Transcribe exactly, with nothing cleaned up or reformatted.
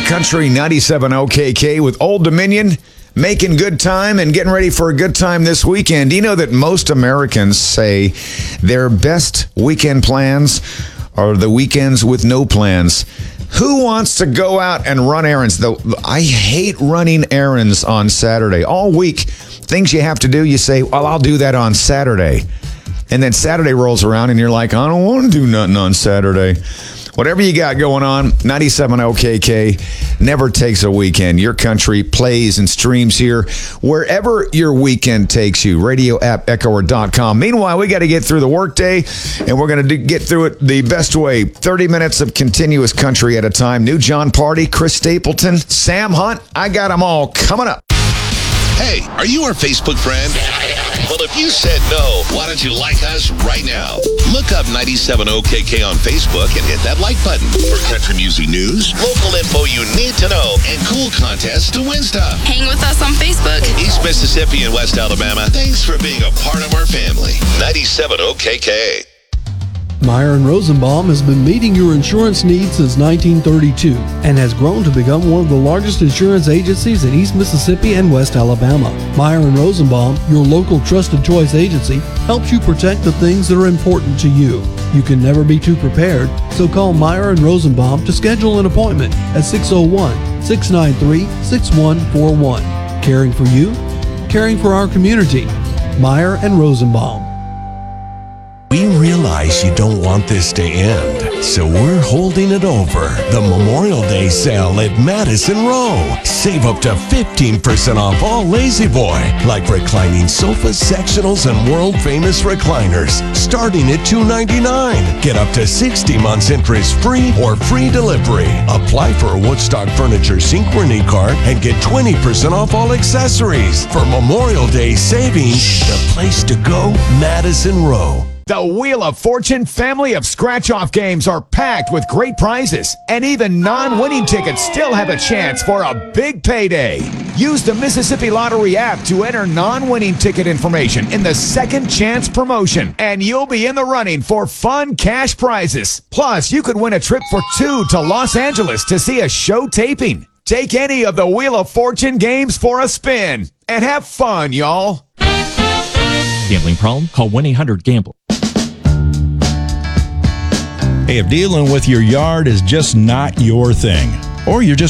Your Country ninety-seven O K K with Old Dominion, making good time and getting ready for a good time this weekend. Do you know that most Americans say their best weekend plans are the weekends with no plans? Who wants to go out and run errands? Though I hate running errands on Saturday. All week, things you have to do, you say, well, I'll do that on Saturday. And then Saturday rolls around and you're like, I don't want to do nothing on Saturday. Whatever you got going on, ninety-seven O K K never takes a weekend. Your Country plays and streams here wherever your weekend takes you. Radio app, echo or dot com. Meanwhile, we got to get through the workday, and we're going to get through it the best way. thirty minutes of continuous country at a time. New John Party, Chris Stapleton, Sam Hunt. I got them all coming up. Hey, are you our Facebook friend? Well, if you said no, why don't you like us right now? Look up ninety-seven O K K on Facebook and hit that like button for country music news, local info you need to know, and cool contests to win stuff. Hang with us on Facebook. East Mississippi and West Alabama, thanks for being a part of our family. ninety-seven O K K. Meyer and Rosenbaum has been meeting your insurance needs since nineteen thirty-two and has grown to become one of the largest insurance agencies in East Mississippi and West Alabama. Meyer and Rosenbaum, your local trusted choice agency, helps you protect the things that are important to you. You can never be too prepared, so call Meyer and Rosenbaum to schedule an appointment at six oh one, six nine three, six one four one. Caring for you, caring for our community. Meyer and Rosenbaum. We realize you don't want this to end, so we're holding it over. The Memorial Day sale at Madison Row. Save up to fifteen percent off all Lazy Boy, like reclining sofas, sectionals, and world-famous recliners, starting at two hundred ninety-nine dollars. Get up to sixty months interest-free or free delivery. Apply for a Woodstock Furniture Synchrony card and get twenty percent off all accessories. For Memorial Day savings, the place to go, Madison Row. The Wheel of Fortune family of scratch-off games are packed with great prizes, and even non-winning tickets still have a chance for a big payday. Use the Mississippi Lottery app to enter non-winning ticket information in the Second Chance promotion, and you'll be in the running for fun cash prizes. Plus, you could win a trip for two to Los Angeles to see a show taping. Take any of the Wheel of Fortune games for a spin, and have fun, y'all. Gambling problem? Call one eight hundred gamble. Hey, if dealing with your yard is just not your thing, or you're just